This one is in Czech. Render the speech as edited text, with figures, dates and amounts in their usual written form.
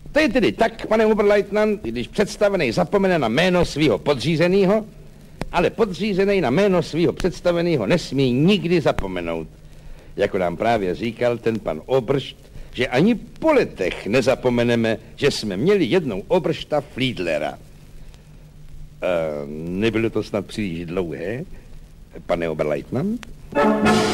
To je tedy tak, pane Oberleutnant, když představený zapomene na jméno svého podřízeného, ale podřízený na jméno svého představeného nesmí nikdy zapomenout. Jako nám právě říkal ten pan Obršt, že ani po letech nezapomeneme, že jsme měli jednou Obršta Fliedlera. Nebylo to snad příliš dlouhé, pane Oberleutnant?